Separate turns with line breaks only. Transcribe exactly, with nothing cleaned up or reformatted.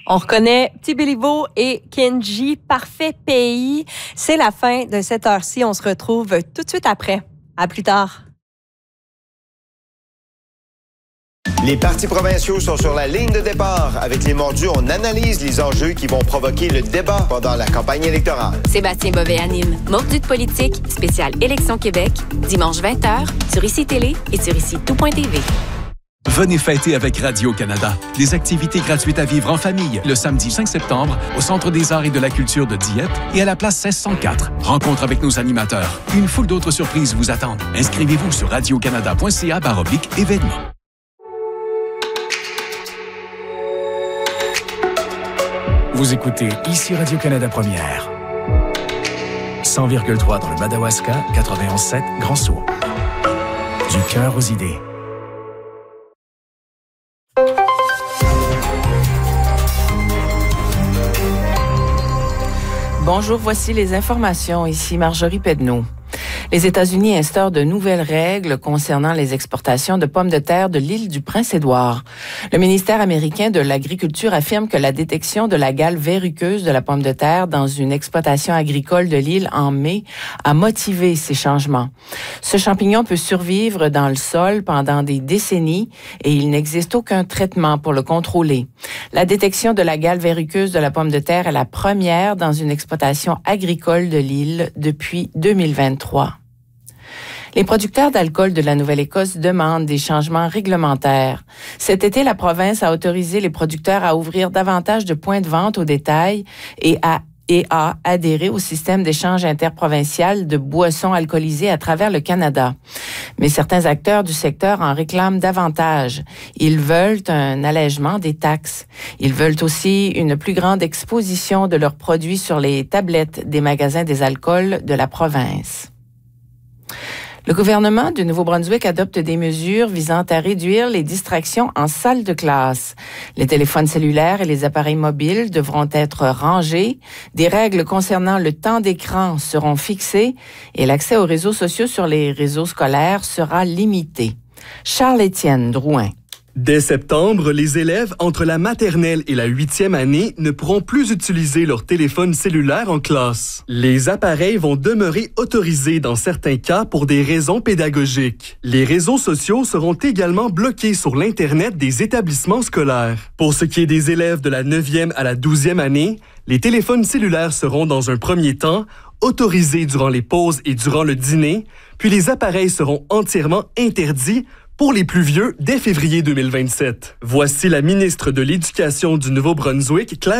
On reconnaît Petit Béliveau et Kenji, Parfait Pays. C'est la fin de cette heure-ci. On se retrouve tout de suite après. À plus tard.
Les partis provinciaux sont sur la ligne de départ. Avec les mordus, on analyse les enjeux qui vont provoquer le débat pendant la campagne électorale.
Sébastien Bovet anime Mordus de politique, spécial Élection Québec, dimanche vingt heures, sur Ici Télé et sur ici tout point t v.
Venez fêter avec Radio-Canada. Des activités gratuites à vivre en famille le samedi cinq septembre au Centre des arts et de la culture de Dieppe et à la place seize cent quatre. Rencontre avec nos animateurs. Une foule d'autres surprises vous attendent. Inscrivez-vous sur radiocanada point c a barre oblique événements.
Vous écoutez Ici Radio-Canada Première. cent virgule trois dans le Madawaska, quatre-vingt-onze sept Grand Sault. Du cœur aux idées.
Bonjour, voici les informations. Ici Marjorie Pedneau. Les États-Unis instaurent de nouvelles règles concernant les exportations de pommes de terre de l'île du Prince-Édouard. Le ministère américain de l'Agriculture affirme que la détection de la gale verruqueuse de la pomme de terre dans une exploitation agricole de l'île en mai a motivé ces changements. Ce champignon peut survivre dans le sol pendant des décennies et il n'existe aucun traitement pour le contrôler. La détection de la gale verruqueuse de la pomme de terre est la première dans une exploitation agricole de l'île depuis deux mille vingt-trois. Les producteurs d'alcool de la Nouvelle-Écosse demandent des changements réglementaires. Cet été, la province a autorisé les producteurs à ouvrir davantage de points de vente au détail et à et a adhéré au système d'échange interprovincial de boissons alcoolisées à travers le Canada. Mais certains acteurs du secteur en réclament davantage. Ils veulent un allègement des taxes. Ils veulent aussi une plus grande exposition de leurs produits sur les tablettes des magasins des alcools de la province. Le gouvernement du Nouveau-Brunswick adopte des mesures visant à réduire les distractions en salle de classe. Les téléphones cellulaires et les appareils mobiles devront être rangés. Des règles concernant le temps d'écran seront fixées et l'accès aux réseaux sociaux sur les réseaux scolaires sera limité. Charles-Étienne Drouin.
Dès septembre, les élèves entre la maternelle et la huitième année ne pourront plus utiliser leur téléphone cellulaire en classe. Les appareils vont demeurer autorisés dans certains cas pour des raisons pédagogiques. Les réseaux sociaux seront également bloqués sur l'Internet des établissements scolaires. Pour ce qui est des élèves de la neuvième à la douzième année, les téléphones cellulaires seront dans un premier temps autorisés durant les pauses et durant le dîner, puis les appareils seront entièrement interdits pour les plus vieux dès février deux mille vingt-sept. Voici la ministre de l'Éducation du Nouveau-Brunswick, Claire